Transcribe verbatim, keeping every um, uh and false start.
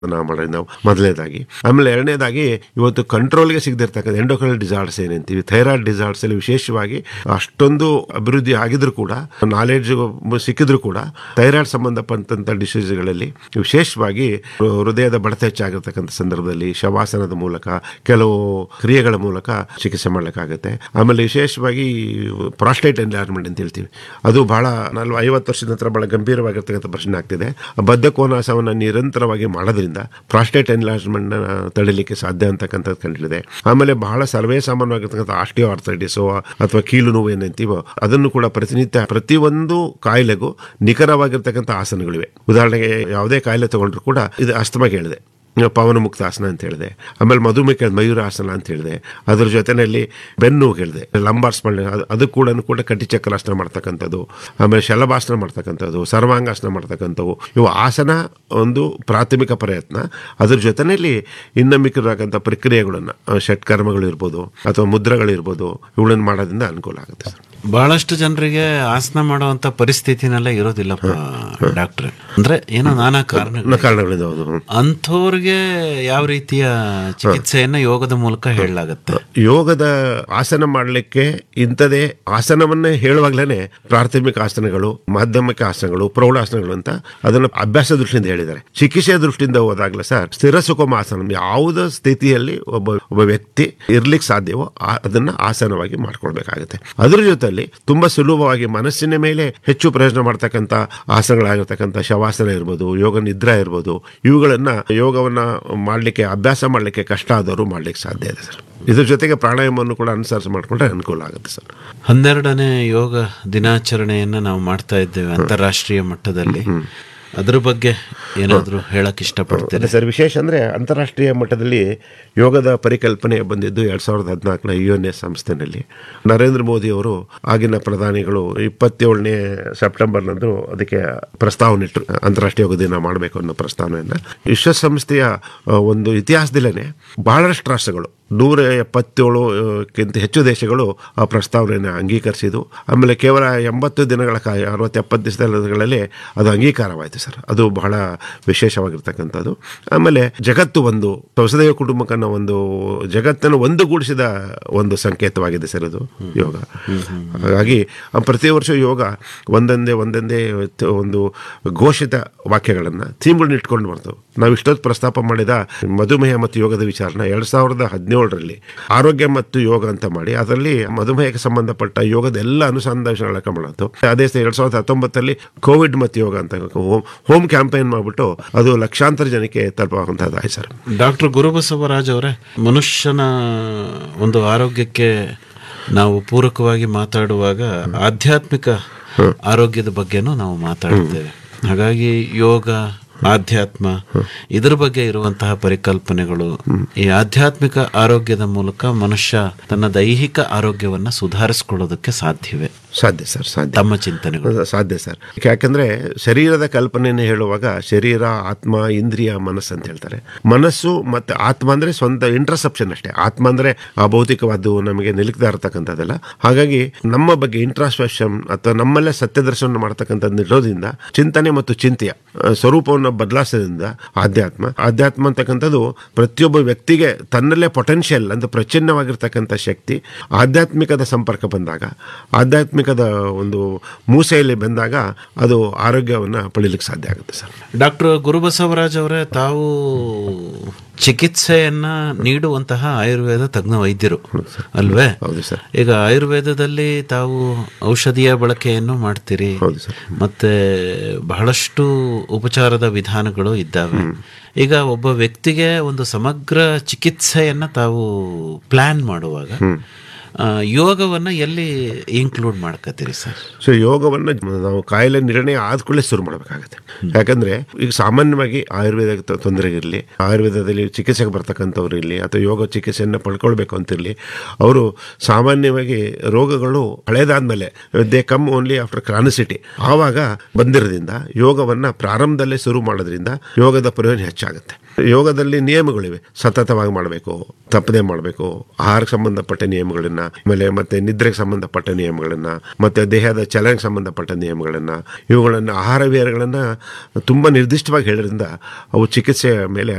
ನಾವು ಮಾಡೋದು ನಾವು ಮೊದಲನೇದಾಗಿ. ಆಮೇಲೆ ಎರಡನೇದಾಗಿ ಇವತ್ತು ಕಂಟ್ರೋಲ್ಗೆ ಸಿಗದಿರ್ತಕ್ಕಂಥ ಎಂಡೋಕ್ರೈನಲ್ ಡಿಸಾರ್ಡರ್ಸ್ ಏನಂತೀವಿ, ಥೈರಾಯ್ಡ್ ಡಿಸಾರ್ಡರ್ಸ್ ಅಲ್ಲಿ ವಿಶೇಷವಾಗಿ ಅಷ್ಟೊಂದು ಅಭಿವೃದ್ಧಿ ಆಗಿದ್ರು ಕೂಡ, ನಾಲೆಡ್ಜ್ ಸಿಕ್ಕಿದ್ರು ಕೂಡ ಥೈರಾಯ್ಡ್ ಸಂಬಂಧಪಟ್ಟಂತ ಡಿಸೀಸ್ಗಳಲ್ಲಿ ವಿಶೇಷವಾಗಿ ಹೃದಯದ ಬಡಿತ ಹೆಚ್ಚಾಗಿರ್ತಕ್ಕಂಥ ಸಂದರ್ಭದಲ್ಲಿ ಶವಾಸನದ ಮೂಲಕ ಕೆಲವು ಕ್ರಿಯೆಗಳ ಮೂಲಕ ಚಿಕಿತ್ಸೆ ಮಾಡಲಿಕ್ಕಾಗುತ್ತೆ. ಆಮೇಲೆ ವಿಶೇಷವಾಗಿ ಪ್ರಾಸ್ಟೇಟ್ ಎನ್ಲಾರ್ಜ್ಮೆಂಟ್ ಅಂತ ಹೇಳ್ತೀವಿ, ಅದು ಬಹಳ ನಲ್ವ ಐವತ್ತು ವರ್ಷದ ನಂತರ ಬಹಳ ಗಂಭೀರವಾಗಿರ್ತಕ್ಕಂಥ ಪ್ರಶ್ನೆ ಆಗ್ತಿದೆ. ಬದ್ಧಕೋನಾಸವನ್ನು ನಿರಂತರವಾಗಿ ಮಾಡೋದ್ರಿಂದ ಪ್ರಾಸ್ಟೇಟ್ ಎನ್ಲಾರ್ಜ್ಮೆಂಟ್ ತಡಿಲಿಕ್ಕೆ ಸಾಧ್ಯ ಅಂತಕ್ಕಂಥದ್ದು ಕಂಡಿದೆ. ಆಮೇಲೆ ಬಹಳ ಸರ್ವೇ ಸಾಮಾನ್ಯವಾಗಿರ್ತಕ್ಕಂಥ ಆಸ್ಟಿಯೋ ಆರ್ಥೈಟಿಸೋ ಅಥವಾ ಕೀಲು ನೋವು ಏನಂತೀವೋ ಅದನ್ನು ಕೂಡ ಪ್ರತಿನಿತ್ಯ ಪ್ರತಿಯೊಂದು ಕಾಯಿಲೆಗೂ ನಿಖರವಾಗಿರ್ತಕ್ಕಂಥ ಆಸನಗಳಿವೆ. ಉದಾಹರಣೆಗೆ ಯಾವುದೇ ಕಾಯಿಲೆ ತಗೊಂಡ್ರು ಕೂಡ ಇದು ಅಸ್ತಮಾಗೆ ಹೇಳಿದೆ, ಪವನ ಮುಕ್ತ ಆಸನ ಅಂತ ಹೇಳಿದೆ. ಆಮೇಲೆ ಮಧುಮೇಹ ಮಯೂರಾಸನ ಅಂತ ಹೇಳಿದೆ. ಅದ್ರ ಜೊತೆಯಲ್ಲಿ ಬೆನ್ನು ಹೇಳಿದೆ, ಲಂಬಾರ್ ಸ್ಪಂಡ ಅದು ಕೂಡ ಕೂಡ ಕಟಿಚಕ್ರಾಸನ ಮಾಡ್ತಕ್ಕಂಥದ್ದು, ಆಮೇಲೆ ಶಲಭಾಸನ ಮಾಡ್ತಕ್ಕಂಥದ್ದು, ಸರ್ವಾಂಗಾಸನ ಮಾಡ್ತಕ್ಕಂಥವು, ಇವು ಆಸನ ಒಂದು ಪ್ರಾಥಮಿಕ ಪ್ರಯತ್ನ. ಅದ್ರ ಜೊತೆಯಲ್ಲಿ ಇನ್ನು ಮಿಕ್ಕಿರತಕ್ಕಂಥ ಪ್ರಕ್ರಿಯೆಗಳನ್ನು ಷಟ್ಕರ್ಮಗಳು ಇರ್ಬೋದು ಅಥವಾ ಮುದ್ರೆಗಳು ಇರ್ಬೋದು, ಇವುಗಳನ್ನು ಮಾಡೋದ್ರಿಂದ ಅನುಕೂಲ ಆಗುತ್ತೆ ಸರ್. ಬಹಳಷ್ಟು ಜನರಿಗೆ ಆಸನ ಮಾಡುವಂತ ಪರಿಸ್ಥಿತಿನೆಲ್ಲ ಇರೋದಿಲ್ಲಪ್ಪ ಡಾಕ್ಟ್ರೆ, ಅಂದ್ರೆ ಏನೋ ನಾನಾ ಕಾರಣ ಕಾರಣಗಳಿದಾವೆ. ಅಂಥವ್ರಿಗೆ ಯಾವ ರೀತಿಯ ಚಿಕಿತ್ಸೆಯನ್ನ ಯೋಗದ ಮೂಲಕ ಹೇಳಲಾಗುತ್ತೆ? ಯೋಗದ ಆಸನ ಮಾಡಲಿಕ್ಕೆ ಇಂಥದೇ ಆಸನವನ್ನೇ ಹೇಳುವಾಗ್ಲೇನೆ ಪ್ರಾಥಮಿಕ ಆಸನಗಳು, ಮಾಧ್ಯಮಿಕ ಆಸನಗಳು, ಪ್ರೌಢಾಸನಗಳು ಅಂತ ಅದನ್ನು ಅಭ್ಯಾಸ ದೃಷ್ಟಿಯಿಂದ ಹೇಳಿದ್ದಾರೆ. ಚಿಕಿತ್ಸೆ ದೃಷ್ಟಿಯಿಂದ ಹೋದಾಗ್ಲೇ ಸರ್ ಸ್ಥಿರ ಸುಖಮ ಆಸನ, ಯಾವುದೇ ಸ್ಥಿತಿಯಲ್ಲಿ ಒಬ್ಬ ಒಬ್ಬ ವ್ಯಕ್ತಿ ಇರ್ಲಿಕ್ಕೆ ಸಾಧ್ಯವೋ ಅದನ್ನ ಆಸನವಾಗಿ ಮಾಡ್ಕೊಳ್ಬೇಕಾಗುತ್ತೆ. ಅದ್ರ ಜೊತೆ ತುಂಬಾ ಸುಲಭವಾಗಿ ಮನಸ್ಸಿನ ಮೇಲೆ ಹೆಚ್ಚು ಪ್ರಯೋಜನ ಮಾಡ್ತಕ್ಕಂಥ ಆಸನಗಳಾಗಿರ್ತಕ್ಕಂಥ ಶವಾಸನ ಇರ್ಬೋದು, ಯೋಗ ನಿದ್ರಾ ಇರ್ಬೋದು, ಇವುಗಳನ್ನ ಯೋಗವನ್ನ ಮಾಡ್ಲಿಕ್ಕೆ ಅಭ್ಯಾಸ ಮಾಡ್ಲಿಕ್ಕೆ ಕಷ್ಟ ಆದವರು ಮಾಡ್ಲಿಕ್ಕೆ ಸಾಧ್ಯ ಇದೆ ಸರ್. ಇದ್ರ ಜೊತೆಗೆ ಪ್ರಾಣಾಯಾಮವನ್ನು ಕೂಡ ಅನುಸರಿಸಿ ಮಾಡ್ಕೊಂಡ್ರೆ ಅನುಕೂಲ ಆಗುತ್ತೆ ಸರ್. ಹನ್ನೆರಡನೇ ಯೋಗ ದಿನಾಚರಣೆಯನ್ನ ನಾವು ಮಾಡ್ತಾ ಇದ್ದೇವೆ ಅಂತಾರಾಷ್ಟ್ರೀಯ ಮಟ್ಟದಲ್ಲಿ. ಅದ್ರ ಬಗ್ಗೆ ಏನಾದರೂ ಹೇಳಕ್ ಇಷ್ಟಪಡ್ತೇನೆ ಸರ್. ವಿಶೇಷ ಅಂದ್ರೆ ಅಂತಾರಾಷ್ಟ್ರೀಯ ಮಟ್ಟದಲ್ಲಿ ಯೋಗದ ಪರಿಕಲ್ಪನೆ ಬಂದಿದ್ದು ಎರಡ್ ಸಾವಿರದ ಹದಿನಾಲ್ಕನ U N S ಸಂಸ್ಥೆನಲ್ಲಿ. Narendra Modi ಅವರು ಆಗಿನ ಪ್ರಧಾನಿಗಳು ಇಪ್ಪತ್ತೇಳನೇ ಸೆಪ್ಟೆಂಬರ್ನಂದು ಅದಕ್ಕೆ ಪ್ರಸ್ತಾವನೆ ಇಟ್ಟರು, ಅಂತಾರಾಷ್ಟ್ರೀಯ ಯೋಗ ದಿನ ಮಾಡಬೇಕು ಅನ್ನೋ ಪ್ರಸ್ತಾವನೆಯನ್ನ. ವಿಶ್ವಸಂಸ್ಥೆಯ ಒಂದು ಇತಿಹಾಸದಲ್ಲೇ ಬಹಳಷ್ಟು ರಾಷ್ಟ್ರಗಳು ನೂರ ಎಪ್ಪತ್ತೇಳುಕ್ಕಿಂತ ಹೆಚ್ಚು ದೇಶಗಳು ಆ ಪ್ರಸ್ತಾವನೆಯನ್ನು ಅಂಗೀಕರಿಸಿದ್ದು. ಆಮೇಲೆ ಕೇವಲ ಎಂಬತ್ತು ದಿನಗಳ ಕಾಲ ಅರವತ್ತು ಎಪ್ಪತ್ತು ದಿವಸಗಳಲ್ಲಿ ಅದು ಅಂಗೀಕಾರವಾಯಿತು ಸರ್. ಅದು ಬಹಳ ವಿಶೇಷವಾಗಿರ್ತಕ್ಕಂಥದ್ದು. ಆಮೇಲೆ ಜಗತ್ತು ಒಂದು ವಸುದೈವ ಕುಟುಂಬಕ್ಕನ್ನ ಒಂದು ಜಗತ್ತನ್ನು ಒಂದುಗೂಡಿಸಿದ ಒಂದು ಸಂಕೇತವಾಗಿದೆ ಸರ್ ಅದು ಯೋಗ. ಹಾಗಾಗಿ ಪ್ರತಿ ವರ್ಷ ಯೋಗ ಒಂದೊಂದೇ ಒಂದೊಂದೇ ಒಂದು ಘೋಷಿತ ವಾಕ್ಯಗಳನ್ನು ಥೀಮ್ಗಳನ್ನ ಇಟ್ಕೊಂಡು ಬರ್ತವೆ. ನಾವು ಇಷ್ಟೊತ್ತು ಪ್ರಸ್ತಾಪ ಮಾಡಿದ ಮಧುಮೇಹ ಮತ್ತು ಯೋಗದ ವಿಚಾರನ ಎರಡ್ ಸಾವಿರದ ಹದಿನೇಳರಲ್ಲಿ ಆರೋಗ್ಯ ಮತ್ತು ಯೋಗ ಅಂತ ಮಾಡಿ ಅದರಲ್ಲಿ ಮಧುಮೇಹಕ್ಕೆ ಸಂಬಂಧಪಟ್ಟ ಯೋಗದ ಎಲ್ಲ ಅನುಸಂಧಾನ ಮಾಡೋದು. ಅದೇ ಎರಡ್ ಸಾವಿರದ ಹತ್ತೊಂಬತ್ತರಲ್ಲಿ ಕೋವಿಡ್ ಮತ್ತು ಯೋಗ ಅಂತ ಹೋಮ್ ಕ್ಯಾಂಪೇನ್ ಮಾಡ್ಬಿಟ್ಟು ಅದು ಲಕ್ಷಾಂತರ ಜನಕ್ಕೆ ತಲುಪುವಂತಹದ್ದಾಯ್ತು ಸರ್. ಡಾಕ್ಟರ್ ಗುರುಬಸವರಾಜ್ ಅವರೇ, ಮನುಷ್ಯನ ಒಂದು ಆರೋಗ್ಯಕ್ಕೆ ನಾವು ಪೂರಕವಾಗಿ ಮಾತಾಡುವಾಗ ಆಧ್ಯಾತ್ಮಿಕ ಆರೋಗ್ಯದ ಬಗ್ಗೆನೂ ನಾವು ಮಾತಾಡ್ತೇವೆ. ಹಾಗಾಗಿ ಯೋಗ, ಆಧ್ಯಾತ್ಮ, ಇದರ ಬಗ್ಗೆ ಇರುವಂತಹ ಪರಿಕಲ್ಪನೆಗಳು, ಈ ಆಧ್ಯಾತ್ಮಿಕ ಆರೋಗ್ಯದ ಮೂಲಕ ಮನುಷ್ಯ ತನ್ನ ದೈಹಿಕ ಆರೋಗ್ಯವನ್ನ ಸುಧಾರಿಸಿಕೊಳ್ಳೋದಕ್ಕೆ ಸಾಧ್ಯವೇ? ಸಾಧ್ಯ ಸರ್, ಸಾಧ್ಯ. ತಮ್ಮ ಚಿಂತನೆಗಳು? ಸಾಧ್ಯ ಸರ್. ಯಾಕಂದ್ರೆ ಶರೀರದ ಕಲ್ಪನೆಯನ್ನು ಹೇಳುವಾಗ ಶರೀರ, ಆತ್ಮ, ಇಂದ್ರಿಯ, ಮನಸ್ಸು ಅಂತ ಹೇಳ್ತಾರೆ. ಮನಸ್ಸು ಮತ್ತೆ ಆತ್ಮ ಅಂದ್ರೆ ಸ್ವಂತ ಇಂಟ್ರಸೆಪ್ಷನ್ ಅಷ್ಟೇ. ಆತ್ಮ ಅಂದ್ರೆ ಅಭೌತಿಕವಾದ್ದು, ನಮಗೆ ನಿಲುಕ್ತಾ ಇರತಕ್ಕಂಥದ್ದಲ್ಲ. ಹಾಗಾಗಿ ನಮ್ಮ ಬಗ್ಗೆ ಇಂಟ್ರಾಸ್ಪೆಕ್ಷನ್ ಅಥವಾ ನಮ್ಮಲ್ಲೇ ಸತ್ಯ ದರ್ಶನ ಮಾಡ್ತಕ್ಕಂಥದ್ದು ಇರೋದ್ರಿಂದ ಚಿಂತನೆ ಮತ್ತು ಚಿಂತೆಯ ಸ್ವರೂಪವನ್ನು ಬದಲಾಯಿಸೋದ್ರಿಂದ ಆಧ್ಯಾತ್ಮ ಆಧ್ಯಾತ್ಮ ಅಂತಕ್ಕಂಥದ್ದು ಪ್ರತಿಯೊಬ್ಬ ವ್ಯಕ್ತಿಗೆ ತನ್ನಲ್ಲೇ ಪೊಟೆನ್ಷಿಯಲ್ ಅಂತ ಪ್ರಚನ್ನವಾಗಿರ್ತಕ್ಕಂಥ ಶಕ್ತಿ ಆಧ್ಯಾತ್ಮಿಕದ ಸಂಪರ್ಕ ಬಂದಾಗ, ಆಧ್ಯಾತ್ಮಿಕದ ಒಂದು ಮೂಸೆಯಲ್ಲಿ ಬಂದಾಗ ಅದು ಆರೋಗ್ಯವನ್ನು ಪಡೀಲಿಕ್ಕೆ ಸಾಧ್ಯ ಆಗುತ್ತೆ ಸರ್. ಡಾಕ್ಟರ್ ಗುರುಬಸವರಾಜ್ ಅವರೇ, ತಾವು ಚಿಕಿತ್ಸೆಯನ್ನ ನೀಡುವಂತಹ ಆಯುರ್ವೇದ ತಜ್ಞ ವೈದ್ಯರು ಅಲ್ವೇ? ಹೌದು ಸರ್. ಈಗ ಆಯುರ್ವೇದದಲ್ಲಿ ತಾವು ಔಷಧಿಯ ಬಳಕೆಯನ್ನು ಮಾಡ್ತೀರಿ, ಮತ್ತೆ ಬಹಳಷ್ಟು ಉಪಚಾರದ ವಿಧಾನಗಳು ಇದ್ದಾವೆ. ಈಗ ಒಬ್ಬ ವ್ಯಕ್ತಿಗೆ ಒಂದು ಸಮಗ್ರ ಚಿಕಿತ್ಸೆಯನ್ನ ತಾವು ಪ್ಲಾನ್ ಮಾಡುವಾಗ ಯೋಗವನ್ನ ಎಲ್ಲಿ ಇನ್ಕ್ಲೂಡ್ ಮಾಡ್ಕತ್ತೀರಿ ಸರ್? ಸೊ ಯೋಗವನ್ನು ನಾವು ಕಾಯಿಲೆ ನಿರ್ಣಯ ಆದ್ಕೊಳ್ಳೆ ಶುರು ಮಾಡಬೇಕಾಗುತ್ತೆ. ಯಾಕಂದ್ರೆ ಈಗ ಸಾಮಾನ್ಯವಾಗಿ ಆಯುರ್ವೇದ ತೊಂದರೆ ಇರಲಿ, ಆಯುರ್ವೇದದಲ್ಲಿ ಚಿಕಿತ್ಸೆಗೆ ಬರ್ತಕ್ಕಂಥವ್ರು ಇರಲಿ ಅಥವಾ ಯೋಗ ಚಿಕಿತ್ಸೆಯನ್ನು ಪಡ್ಕೊಳ್ಬೇಕು ಅಂತಿರಲಿ, ಅವರು ಸಾಮಾನ್ಯವಾಗಿ ರೋಗಗಳು ಹಳೇದಾದ್ಮೇಲೆ they come only after chronicity ಆವಾಗ ಬಂದಿರೋದ್ರಿಂದ ಯೋಗವನ್ನ ಪ್ರಾರಂಭದಲ್ಲೇ ಶುರು ಮಾಡೋದ್ರಿಂದ ಯೋಗದ ಪ್ರಯೋಜನ ಹೆಚ್ಚಾಗುತ್ತೆ. ಯೋಗದಲ್ಲಿ ನಿಯಮಗಳಿವೆ. ಸತತವಾಗಿ ಮಾಡಬೇಕು, ತಪ್ಪದೆ ಮಾಡಬೇಕು, ಆಹಾರಕ್ಕೆ ಸಂಬಂಧಪಟ್ಟ ನಿಯಮಗಳನ್ನ, ಆಮೇಲೆ ಮತ್ತೆ ನಿದ್ರೆಗೆ ಸಂಬಂಧಪಟ್ಟ ನಿಯಮಗಳನ್ನ, ಮತ್ತೆ ದೇಹದ ಚಲನೆಗೆ ಸಂಬಂಧಪಟ್ಟ ನಿಯಮಗಳನ್ನ, ಇವುಗಳನ್ನ ಆಹಾರ ವಿಹಾರಗಳನ್ನ ತುಂಬಾ ನಿರ್ದಿಷ್ಟವಾಗಿ ಹೇಳೋದ್ರಿಂದ ಅವು ಚಿಕಿತ್ಸೆಯ ಮೇಲೆ